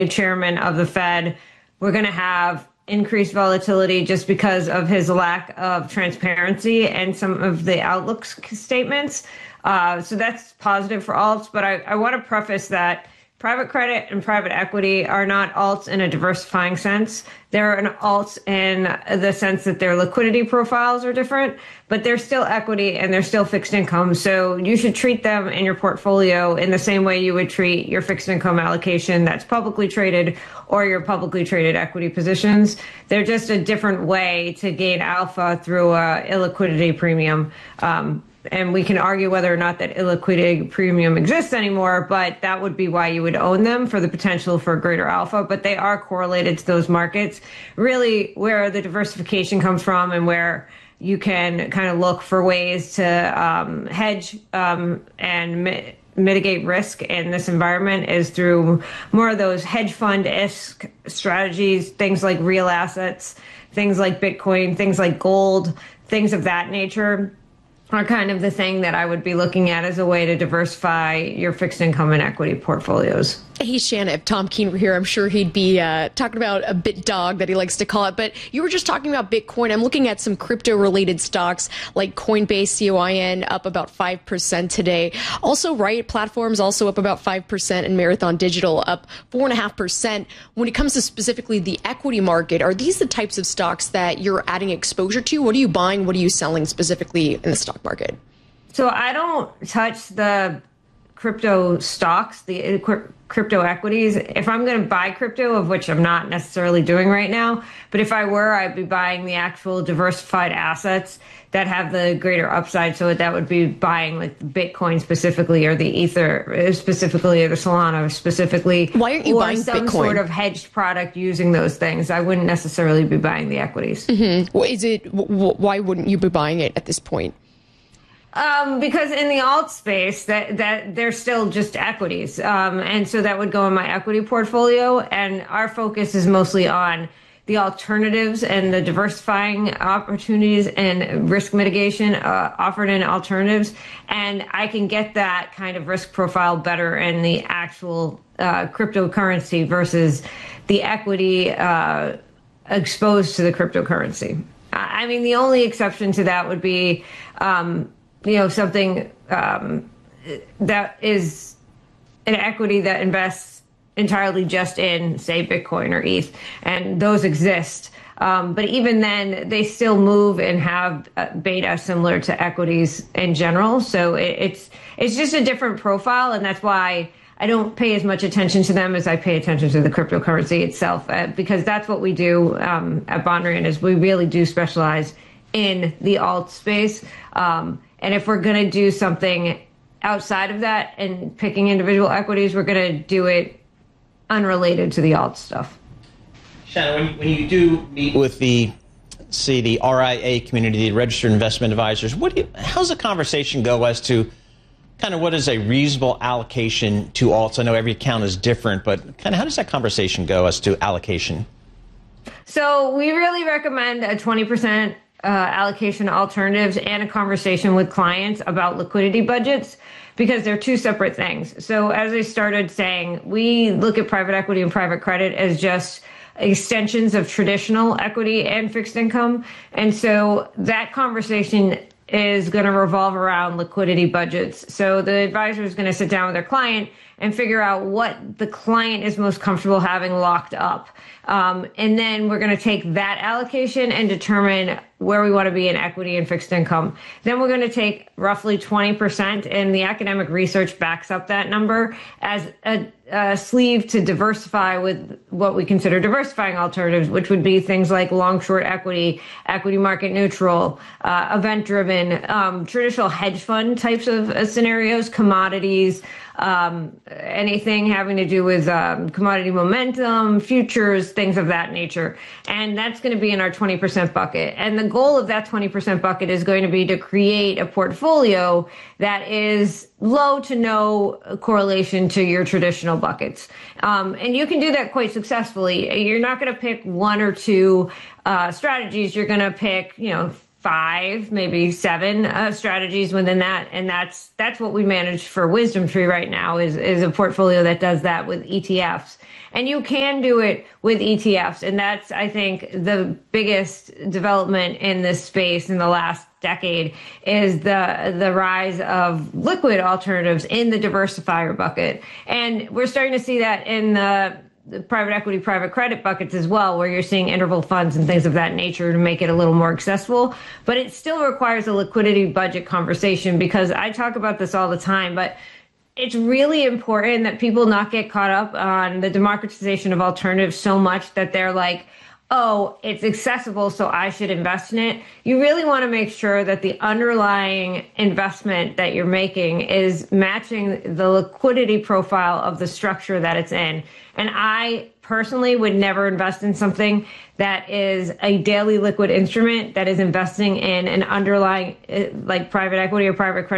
chairman of the Fed. We're going to have increased volatility just because of his lack of transparency and some of the outlook statements. So that's positive for alts. But I want to preface that private credit and private equity are not alts in a diversifying sense. They're an alts in the sense that their liquidity profiles are different, but they're still equity and they're still fixed income. So you should treat them in your portfolio in the same way you would treat your fixed income allocation that's publicly traded or your publicly traded equity positions. They're just a different way to gain alpha through a illiquidity premium. And we can argue whether or not that illiquidity premium exists anymore, but that would be why you would own them, for the potential for greater alpha. But they are correlated to those markets. Really, where the diversification comes from and where you can kind of look for ways to hedge and mitigate risk in this environment is through more of those hedge fund-esque strategies, things like real assets, things like Bitcoin, things like gold, things of that nature are kind of the thing that I would be looking at as a way to diversify your fixed income and equity portfolios. Hey, Shanna, if Tom Keene were here, I'm sure he'd be talking about a bit dog that he likes to call it. But you were just talking about Bitcoin. I'm looking at some crypto-related stocks like Coinbase, COIN, up about 5% today. Also, Riot Platforms also up about 5%, and Marathon Digital up 4.5%. When it comes to specifically the equity market, are these the types of stocks that you're adding exposure to? What are you buying? What are you selling specifically in the stock market? So I don't touch the crypto stocks, the crypto equities. If I'm going to buy crypto, of which I'm not necessarily doing right now, but if I were, I'd be buying the actual diversified assets that have the greater upside. So that would be buying like Bitcoin specifically, or the Ether specifically, or the Solana specifically. Why aren't you buying some Bitcoin? Sort of hedged product using those things? I wouldn't necessarily be buying the equities. Mm-hmm. Well, why wouldn't you be buying it at this point? Because in the alt space, that they're still just equities. And so that would go in my equity portfolio. And our focus is mostly on the alternatives and the diversifying opportunities and risk mitigation offered in alternatives. And I can get that kind of risk profile better in the actual cryptocurrency versus the equity exposed to the cryptocurrency. I mean, the only exception to that would be something that is an equity that invests entirely just in, say, Bitcoin or ETH, and those exist. But even then, they still move and have beta similar to equities in general. So it's just a different profile, and that's why I don't pay as much attention to them as I pay attention to the cryptocurrency itself, because that's what we do at Bondrian, is we really do specialize in the alt space. And if we're going to do something outside of that and picking individual equities, we're going to do it unrelated to the alt stuff. Shanna, when you do meet with the RIA community, the registered investment advisors, how's the conversation go as to kind of what is a reasonable allocation to alts? I know every account is different, but kind of how does that conversation go as to allocation? So we really recommend a 20% allocation to alternatives and a conversation with clients about liquidity budgets, because they're two separate things. So as I started saying, we look at private equity and private credit as just extensions of traditional equity and fixed income. And so that conversation is going to revolve around liquidity budgets. So the advisor is going to sit down with their client and figure out what the client is most comfortable having locked up. And then we're going to take that allocation and determine where we want to be in equity and fixed income. Then we're going to take roughly 20%, and the academic research backs up that number, as a sleeve to diversify with what we consider diversifying alternatives, which would be things like long-short equity, equity market neutral, event-driven, traditional hedge fund types of scenarios, commodities, anything having to do with commodity momentum, futures, things of that nature. And that's going to be in our 20% bucket. And the goal of that 20% bucket is going to be to create a portfolio that is low to no correlation to your traditional buckets. And you can do that quite successfully. You're not going to pick one or two strategies. You're going to pick, 5, maybe 7 strategies within that. And that's what we manage for WisdomTree right now is a portfolio that does that with ETFs. And you can do it with ETFs. And that's, I think, the biggest development in this space in the last decade is the rise of liquid alternatives in the diversifier bucket. And we're starting to see that in the private equity, private credit buckets as well, where you're seeing interval funds and things of that nature to make it a little more accessible. But it still requires a liquidity budget conversation, because I talk about this all the time, but it's really important that people not get caught up on the democratization of alternatives so much that they're like, oh, it's accessible, so I should invest in it. You really want to make sure that the underlying investment that you're making is matching the liquidity profile of the structure that it's in. And I personally would never invest in something that is a daily liquid instrument that is investing in an underlying, like private equity or private credit